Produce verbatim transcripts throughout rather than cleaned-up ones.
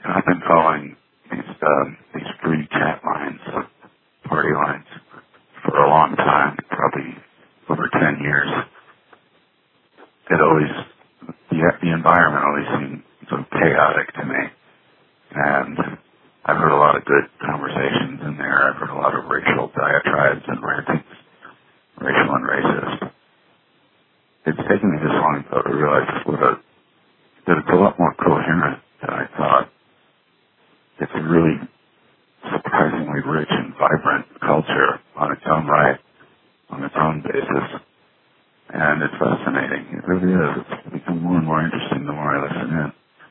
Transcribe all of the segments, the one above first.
And I've been calling these um, these free chat lines, party lines, for a long time, probably over ten years. It always, the, the environment always seemed so chaotic to me. And I've heard a lot of good conversations in there. I've heard a lot of racial diatribes and rantings, racial and racist. It's taken me this long, though, to realize what a, that it's a lot more coherent than I thought. It's a really surprisingly rich and vibrant culture on its own right, on its own basis. And it's fascinating. It really is. It's become more and more interesting the more I listen in.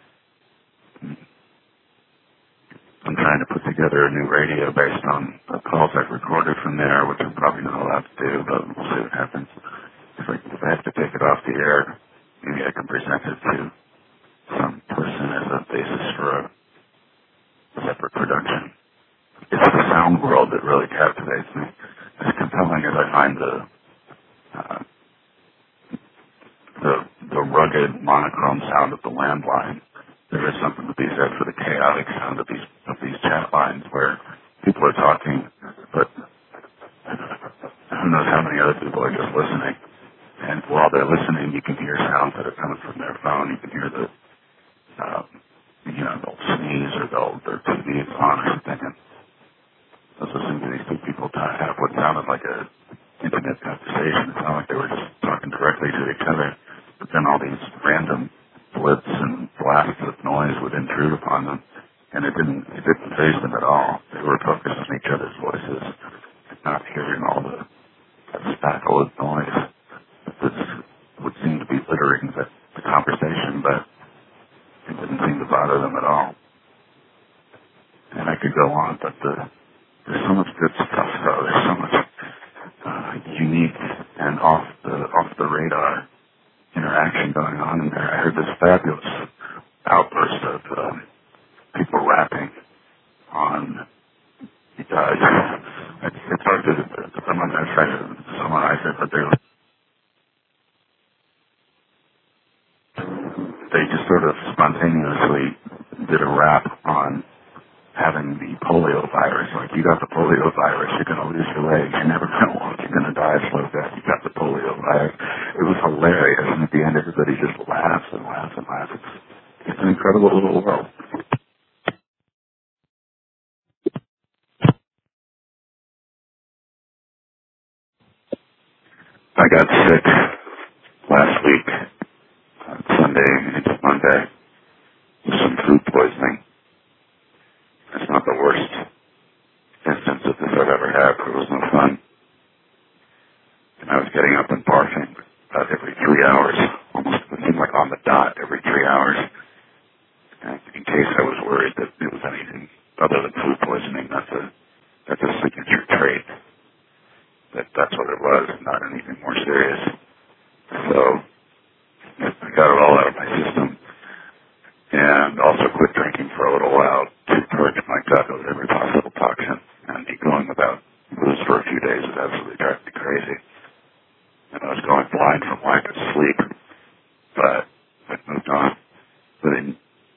I'm trying to put together a new radio based on the calls I've recorded from there, which I'm probably not allowed to do, but we'll see what happens. If I, if I have to take it off the air, maybe I can present it to some person as a basis for a separate production. It's the sound world that really captivates me. As compelling as I find the uh, the the rugged monochrome sound of the landline, there is something to be said for the chaotic sound of these of these chat lines where people are talking, but who knows how many other people are just listening. And while they're listening, you can hear sounds that are coming from their phone. You can hear the, uh, you know, they'll sneeze or they'll their T V is on or something. And I was listening to these two people talk, have what sounded like a intimate conversation. It sounded like they were just talking directly to each other. But then all these random blips and blasts of noise would intrude upon them, and it didn't it didn't faze them at all. They were focused on each other's voices, and not hearing all the spackle of noise that would seem to be littering the, the conversation, but it didn't seem to bother them at all. And I could go on, but the, there's so much good stuff, though. There's so much uh, unique and off the off the radar interaction going on in there. I heard this fabulous outburst of um, people rapping on. Uh, it's, it's hard to. Someone I said, someone I said, but they they just sort of spontaneously did a rap on having the polio virus. Like, you got the polio virus, you're going to lose your legs, you're never going to walk, you're going to die of slow death, you got the polio virus. It was hilarious, and at the end everybody just laughs and laughs and laughs. It's, it's an incredible little world. I got sick last week, on Sunday into Monday, with some food poisoning. It's not the worst instance of this I've ever had, but it was no fun. And I was getting up and barfing about every three hours, almost it seemed like on the dot every three hours. And in case I was worried that it was anything other than food poisoning, that's a that's a signature trait. That that's what it was, not anything more serious. So I got it all out of my system. And also quit drinking for a little while to purge my gut of every possible toxin. And going without booze for a few days was absolutely driving me crazy. And I was going blind from lack of sleep, but I moved on. But in,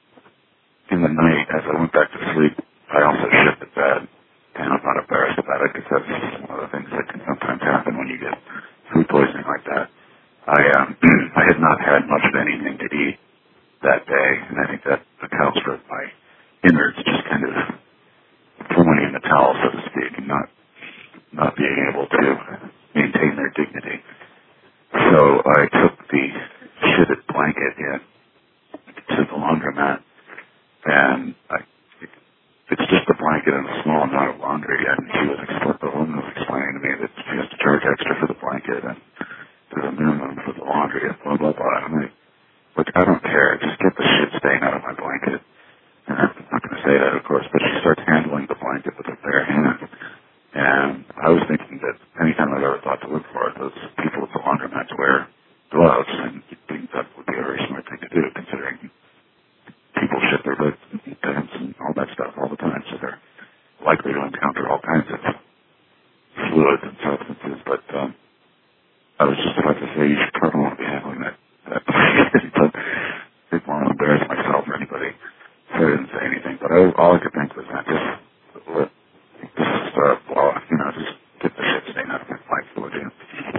in the night, as I went back to sleep, I also shit the bed. And I'm not embarrassed about it because that's one of the things that can sometimes happen when you get food poisoning like that. I um, I had not had much of anything to eat that day, and I think that accounts for my innards just kind of throwing in the towel, so to speak, and not not being able to maintain their dignity. So I took the shitted blanket in to the laundromat, and I, it's just a blanket and a small amount of laundry, and she was the woman was explaining to me that she has to charge extra for the blanket, and there's a minimum for the laundry, and blah, blah, blah. I'm like, look, I don't care. Just get the shit stain out of my blanket. And I'm not going to say that, of course, but she starts handling the blanket with her bare hand. And I was thinking that anytime I've ever thought to look for it, those people at the laundromats wear gloves, and you'd think that would be a very smart thing to do, considering people shit their lids and pants and all that stuff all the time, so they're likely to encounter all kinds of fluids and substances. But um, I was just about to say you should probably want to be handling that. that but I didn't want to embarrass myself or anybody, so I didn't say anything. all, all I could think was that just, let, just, uh, well, you know, just get the shit stain out of my life, would you?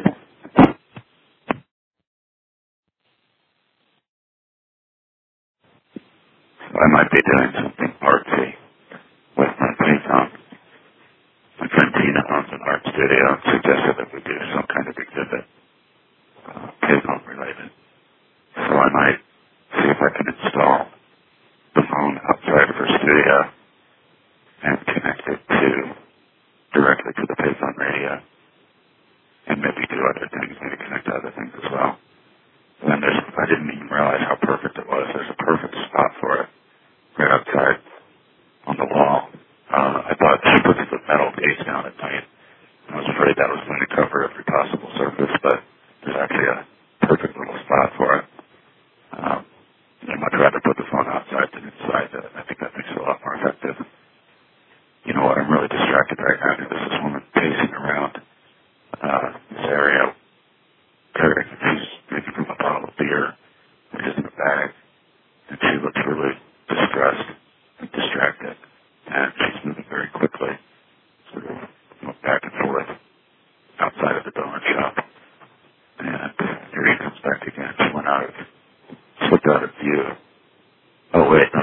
So I might be doing something artsy with my Python. My friend Tina owns an art studio and suggested that we do some kind of exhibit, uh, Python related. So I might see if I can install the phone outside of her studio and connect it to directly to the Python radio, and maybe do other things, maybe connect to other things as well. And then there's, I didn't even realize how perfect it was. There's a perfect spot for it, right outside on the wall. Uh, I thought she puts the metal case down at night. I was afraid that was going to cover every possible surface, but there's actually a perfect little spot for it. Um, I'd much rather put the phone outside than inside. Uh, I think that makes it a lot more effective. You know what? I'm really distracted right now. There's this woman pacing around uh, this area. She's drinking from a bottle of beer, which is in a bag, and she looks really distressed and distracted. And she's moving very quickly, sort of you know, back and forth outside of the donut shop. And here she comes back again. She went out of, slipped out of view. Oh wait, no,